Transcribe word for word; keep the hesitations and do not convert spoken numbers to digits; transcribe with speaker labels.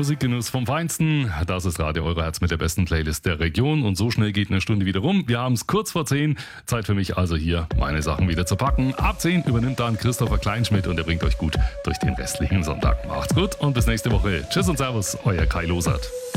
Speaker 1: Musikgenuss vom Feinsten. Das ist Radio Euroherz mit der besten Playlist der Region. Und so schnell geht eine Stunde wieder rum. Wir haben es kurz vor zehn. Zeit für mich also hier, meine Sachen wieder zu packen. Ab zehn übernimmt dann Christopher Kleinschmidt und er bringt euch gut durch den restlichen Sonntag. Macht's gut und bis nächste Woche. Tschüss und Servus, euer Kai Losert.